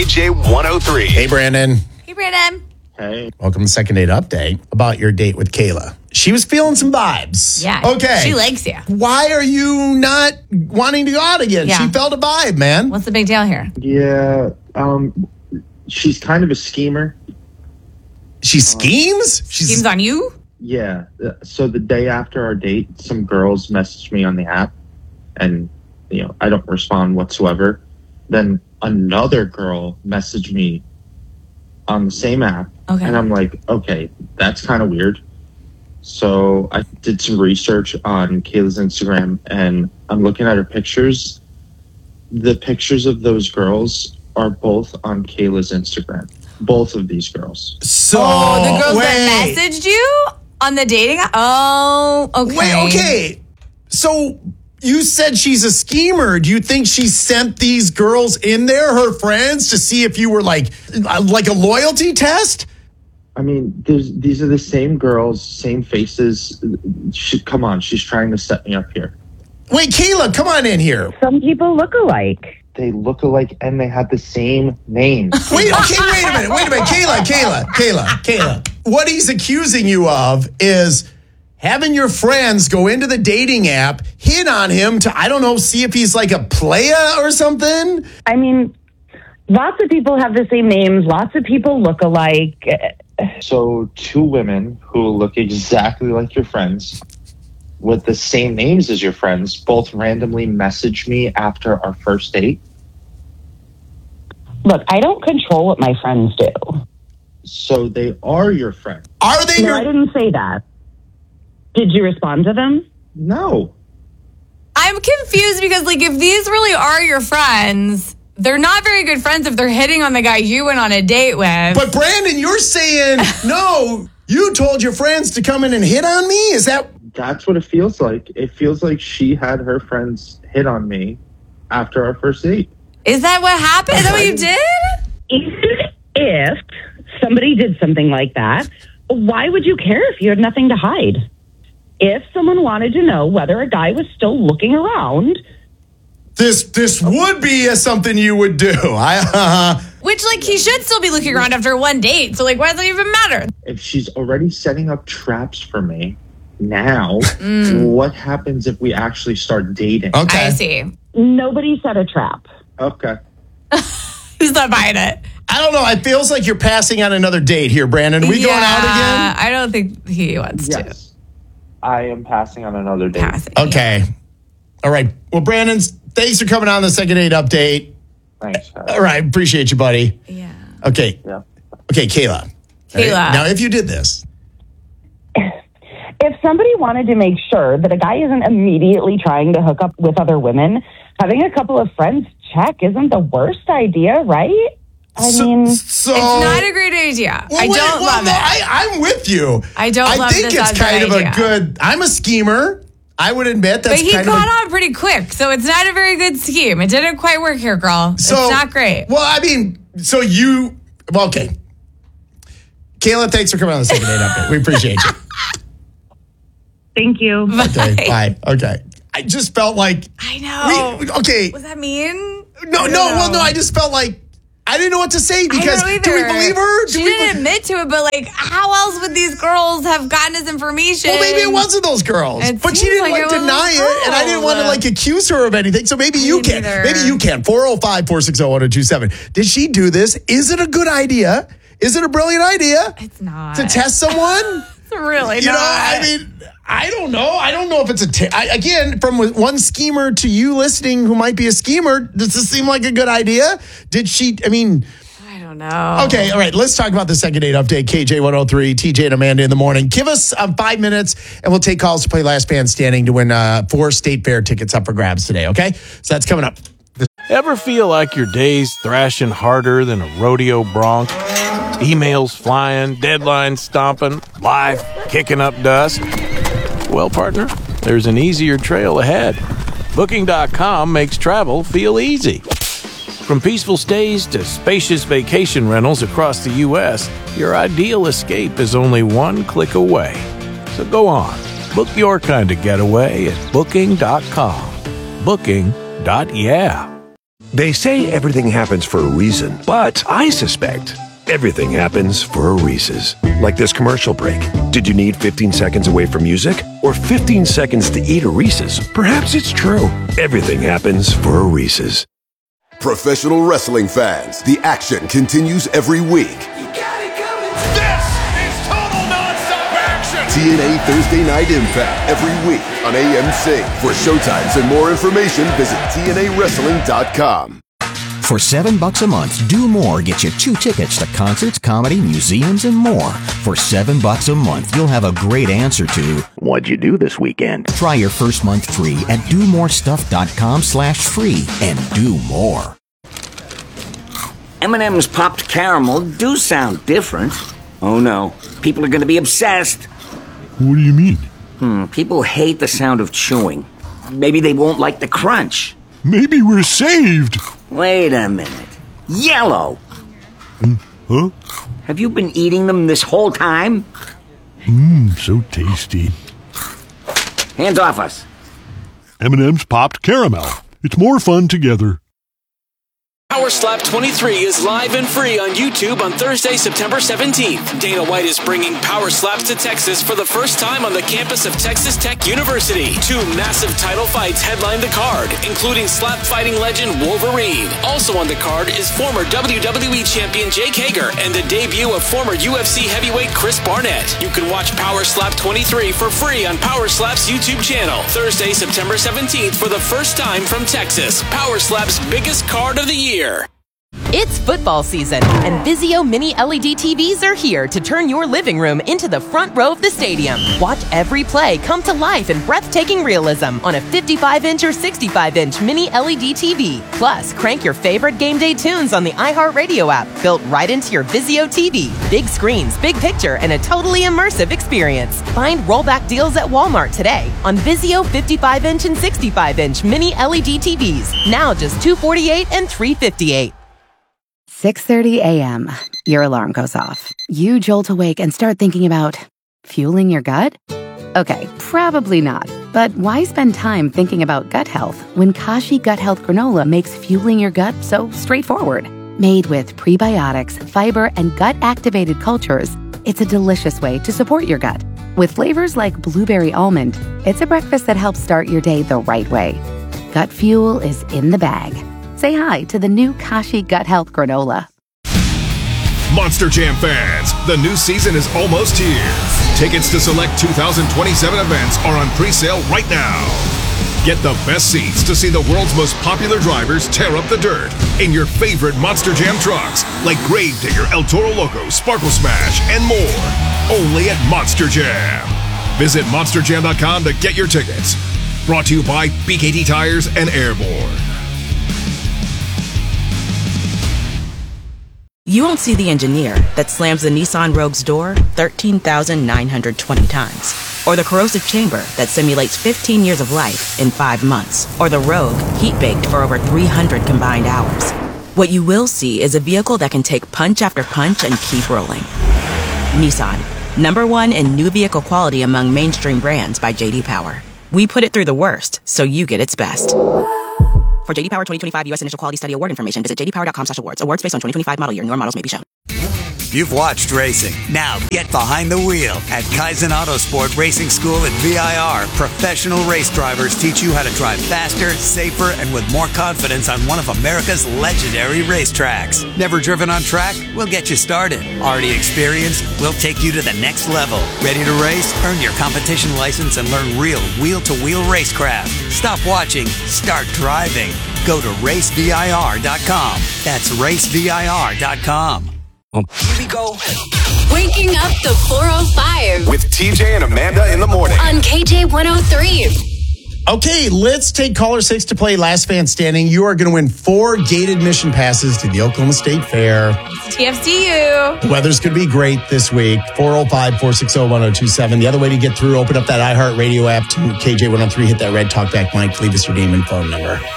KJ103. Hey, Brandon. Hey, Brandon. Hey. Welcome to Second Date Update about your date with Kayla. She was feeling some vibes. Yeah. Okay. She likes you. Why are you not wanting to go out again? Yeah. She felt a vibe, man. What's the big deal here? Yeah, she's kind of a schemer. She schemes? Schemes on you? Yeah. So the day after our date, some girls messaged me on the app, and I don't respond whatsoever. Then another girl messaged me on the same app, and I'm like, okay, that's kind of weird. So I did some research on Kayla's Instagram, and I'm looking at her pictures. The pictures of those girls are both on Kayla's Instagram. Both of these girls. So, the girls that messaged you on the dating app? Oh, okay. Wait, okay. So you said she's a schemer. Do you think she sent these girls in there, her friends, to see if you were like a loyalty test? I mean, these are the same girls, same faces. Come on, she's trying to set me up here. Wait, Kayla, come on in here. Some people look alike. They look alike and they have the same names. Wait a minute. Kayla. What he's accusing you of is having your friends go into the dating app, hit on him to, I don't know, see if he's like a playa or something. I mean, lots of people have the same names. Lots of people look alike. So 2 women who look exactly like your friends with the same names as your friends both randomly messaged me after our first date. Look, I don't control what my friends do. So they are your friends. Are they No, I didn't say that. Did you respond to them? No. I'm confused because, if these really are your friends, they're not very good friends if they're hitting on the guy you went on a date with. But Brandon, you're saying, no, you told your friends to come in and hit on me? Is that... That's what it feels like. It feels like she had her friends hit on me after our first date. Is that what happened? Is that what you did? Even if somebody did something like that, why would you care if you had nothing to hide? If someone wanted to know whether a guy was still looking around... This would be something you would do. Which, he should still be looking around after one date. So, why does it even matter? If she's already setting up traps for me now, what happens if we actually start dating? Okay. I see. Nobody set a trap. Okay. He's not buying it. I don't know. It feels like you're passing on another date here, Brandon. Are we going out again? I don't think he wants to. Yes. I am passing on another date. Okay. All right. Well, Brandon, thanks for coming on the Second Date Update. Thanks. All right. Appreciate you, buddy. Yeah. Okay. Yeah. Okay, Kayla. Kayla. Right? Now, if you did this. If somebody wanted to make sure that a guy isn't immediately trying to hook up with other women, having a couple of friends check isn't the worst idea, right? It's not a great idea. Well, I don't love it. I'm with you. I don't love think this it's as kind an of idea. a good... I'm a schemer. I would admit that's But he kind of caught on pretty quick, so it's not a very good scheme. It didn't quite work here, girl. It's not great. Well, I mean, okay. Kayla, thanks for coming on the Second Date Update. We appreciate you. Thank you. Okay, bye. Okay. I just felt like... I know. Okay. Was that mean? No, I just felt like I didn't know what to say because I don't do we either. believe her? She didn't admit to it, but how else would these girls have gotten his information? Well, maybe it wasn't those girls, but she didn't deny it, and I didn't want to accuse her of anything. So maybe you can. Maybe you can. 405-460-1027. Did she do this? Is it a good idea? Is it a brilliant idea? It's not to test someone. It's really not. I mean, I don't know. I don't know if it's again, from one schemer to you listening who might be a schemer, does this seem like a good idea? Did she, I don't know. Okay, all right. Let's talk about the Second Date Update. KJ103, TJ and Amanda in the morning. Give us 5 minutes and we'll take calls to play Last Man Standing to win 4 State Fair tickets up for grabs today, okay? So that's coming up. Ever feel like your day's thrashing harder than a rodeo bronc? Emails flying, deadlines stomping, life kicking up dust? Well, partner, there's an easier trail ahead. Booking.com makes travel feel easy. From peaceful stays to spacious vacation rentals across the U.S., your ideal escape is only one click away. So go on, book your kind of getaway at Booking.com. Booking.yeah. They say everything happens for a reason, but I suspect everything happens for a Reese's. Like this commercial break. Did you need 15 seconds away from music or 15 seconds to eat a Reese's? Perhaps it's true. Everything happens for a Reese's. Professional wrestling fans, the action continues every week. This is total nonstop action! TNA Thursday Night Impact every week on AMC. For showtimes and more information, visit TNAWrestling.com. For $7 a month, Do More gets you 2 tickets to concerts, comedy, museums, and more. For $7 a month, you'll have a great answer to, What'd you do this weekend? Try your first month free at domorestuff.com/free and do more. M&M's popped caramel do sound different. Oh no, people are going to be obsessed. What do you mean? People hate the sound of chewing. Maybe they won't like the crunch. Maybe we're saved. Wait a minute. Yellow! Huh? Have you been eating them this whole time? So tasty. Hands off us. M&M's popped caramel. It's more fun together. Power Slap 23 is live and free on YouTube on Thursday, September 17th. Dana White is bringing Power Slaps to Texas for the first time on the campus of Texas Tech University. 2 massive title fights headline the card, including slap fighting legend Wolverine. Also on the card is former WWE champion Jake Hager and the debut of former UFC heavyweight Chris Barnett. You can watch Power Slap 23 for free on Power Slap's YouTube channel. Thursday, September 17th for the first time from Texas. Power Slap's biggest card of the year. It's football season, and Vizio Mini LED TVs are here to turn your living room into the front row of the stadium. Watch every play come to life in breathtaking realism on a 55-inch or 65-inch Mini LED TV. Plus, crank your favorite game day tunes on the iHeartRadio app, built right into your Vizio TV. Big screens, big picture, and a totally immersive experience. Find rollback deals at Walmart today on Vizio 55-inch and 65-inch Mini LED TVs. Now just $248 and $358. 6:30 a.m. Your alarm goes off. You jolt awake and start thinking about fueling your gut? Okay, probably not. But why spend time thinking about gut health when Kashi Gut Health Granola makes fueling your gut so straightforward? Made with prebiotics, fiber, and gut-activated cultures, it's a delicious way to support your gut. With flavors like blueberry almond, it's a breakfast that helps start your day the right way. Gut fuel is in the bag. Say hi to the new Kashi Gut Health Granola. Monster Jam fans, the new season is almost here. Tickets to select 2027 events are on pre-sale right now. Get the best seats to see the world's most popular drivers tear up the dirt in your favorite Monster Jam trucks, like Gravedigger, El Toro Loco, Sparkle Smash, and more. Only at Monster Jam. Visit monsterjam.com to get your tickets. Brought to you by BKT Tires and Airborne. You won't see the engineer that slams the Nissan Rogue's door 13,920 times. Or the corrosive chamber that simulates 15 years of life in 5 months. Or the Rogue heat-baked for over 300 combined hours. What you will see is a vehicle that can take punch after punch and keep rolling. Nissan, #1 in new vehicle quality among mainstream brands by J.D. Power. We put it through the worst, so you get its best. For J.D. Power 2025 U.S. Initial Quality Study Award information, visit jdpower.com/awards. Awards based on 2025 model year. Newer models may be shown. You've watched racing. Now get behind the wheel at Kaizen Autosport Racing School at VIR. Professional race drivers teach you how to drive faster, safer, and with more confidence on one of America's legendary racetracks. Never driven on track? We'll get you started. Already experienced? We'll take you to the next level. Ready to race? Earn your competition license and learn real wheel-to-wheel racecraft. Stop watching. Start driving. Go to racevir.com. That's racevir.com. Here we go. Waking up the 405 with TJ and Amanda in the morning on KJ 103. Okay, let's take caller 6 to play Last Man Standing. You are going to win 4 gated mission passes to the Oklahoma State Fair. It's TFCU. The weather's going to be great this week. 405-460-1027. The other way to get through, open up that iHeartRadio app to KJ103, hit that red talkback mic, leave us your name and phone number.